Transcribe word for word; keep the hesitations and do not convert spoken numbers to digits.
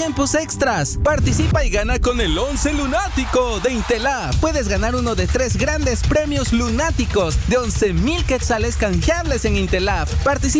tiempos extras. Participa y gana con el once lunático de Intelab. Puedes ganar uno de tres grandes premios lunáticos de once mil quetzales canjeables en Intelab. Participa